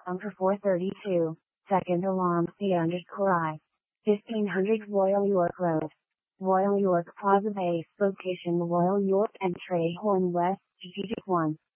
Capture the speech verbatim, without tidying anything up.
Number four thirty-two, second alarm C underscore I. fifteen hundred Royal York Road. Royal York Plaza Base location Royal York and Trade Horn West, Strategic one.